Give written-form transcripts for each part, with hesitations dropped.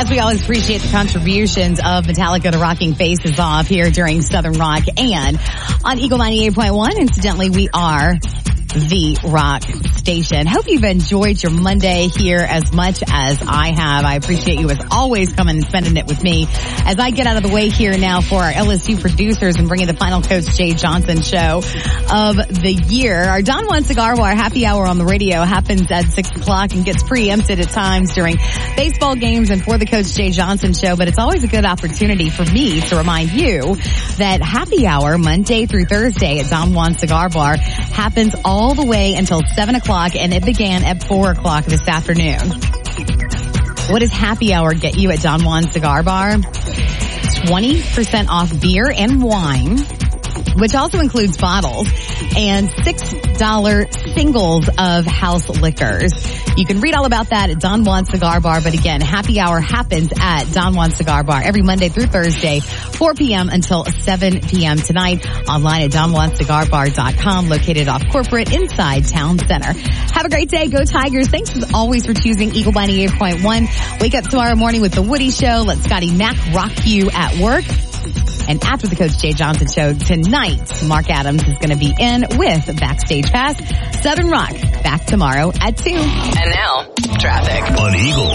As we always appreciate the contributions of Metallica to Rocking Faces Off here during Southern Rock and on Eagle 98.1. Incidentally, we are the rock station. Hope you've enjoyed your Monday here as much as I have. I appreciate you as always coming and spending it with me as I get out of the way here now for our LSU producers and bringing the final Coach Jay Johnson show of the year. Our Don Juan Cigar Bar happy hour on the radio happens at 6 o'clock and gets preempted at times during baseball games and for the Coach Jay Johnson show, but it's always a good opportunity for me to remind you that happy hour Monday through Thursday at Don Juan Cigar Bar happens all the way until 7 o'clock, and it began at 4 o'clock this afternoon. What does happy hour get you at Don Juan Cigar Bar? 20% off beer and wine, which also includes bottles, and $6 singles of house liquors. You can read all about that at Don Juan Cigar Bar, but again, happy hour happens at Don Juan Cigar Bar every Monday through Thursday, 4 p.m. until 7 p.m. tonight, online at DonJuanCigarBar.com, located off Corporate inside Town Center. Have a great day. Go Tigers. Thanks as always for choosing Eagle 98.1. Wake up tomorrow morning with The Woody Show. Let Scotty Mack rock you at work. And after the Coach Jay Johnson show tonight, Mark Adams is going to be in with Backstage Pass. Southern Rock back tomorrow at 2. And now, traffic. On Eagle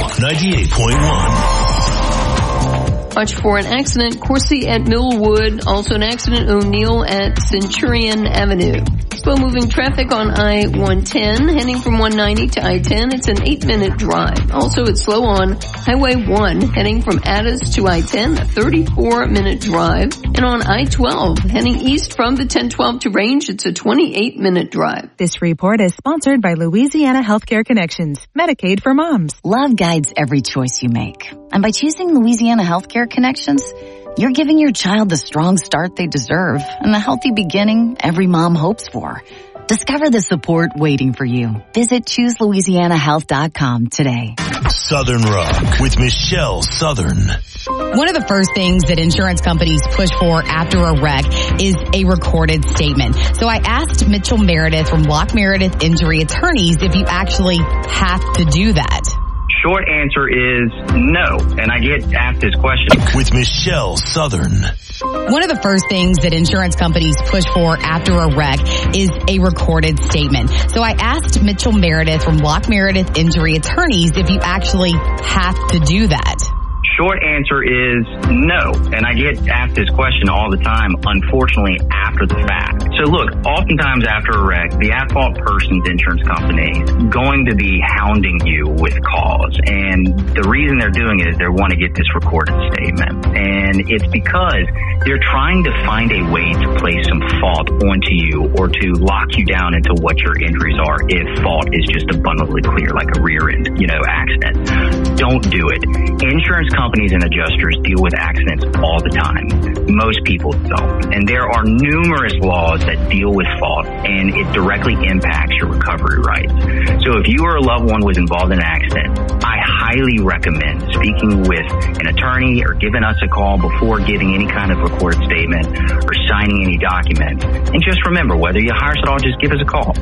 98.1. Watch for an accident, Coursey at Millwood. Also an accident, O'Neill at Centurion Avenue. Slow-moving traffic on I-110, heading from 190 to I-10. It's an 8-minute drive. Also, it's slow on Highway 1, heading from Addis to I-10, a 34-minute drive. And on I-12, heading east from the 1012 to Range, it's a 28-minute drive. This report is sponsored by Louisiana Healthcare Connections, Medicaid for moms. Love guides every choice you make. And by choosing Louisiana Healthcare Connections, you're giving your child the strong start they deserve and the healthy beginning every mom hopes for. Discover the support waiting for you. Visit ChooseLouisianaHealth.com today. Southern Rock with Michelle Southern. One of the first things that insurance companies push for after a wreck is a recorded statement. So I asked Mitchell Meredith from Block Meredith Injury Attorneys if you actually have to do that. Short answer is no, and I get asked this question. With Michelle Southern. One of the first things that insurance companies push for after a wreck is a recorded statement. So I asked Mitchell Meredith from Block Meredith Injury Attorneys if you actually have to do that. Short answer is no, and I get asked this question all the time, unfortunately, after the fact. So look, oftentimes after a wreck, the at-fault person's insurance company is going to be hounding you with cause, and the reason they're doing it is they want to get this recorded statement, and it's because they're trying to find a way to place some fault onto you or to lock you down into what your injuries are if fault is just abundantly clear, like a rear end, accident. Don't do it. Insurance companies and adjusters deal with accidents all the time. Most people don't. And there are numerous laws that deal with fault, and it directly impacts your recovery rights. So if you or a loved one was involved in an accident, I highly recommend speaking with an attorney or giving us a call before giving any kind of recorded statement or signing any documents. And just remember, whether you hire us at all, just give us a call,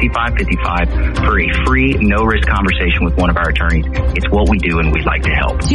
225-272-5555 for a free, no-risk conversation with one of our attorneys. It's what we do, and we'd like to help.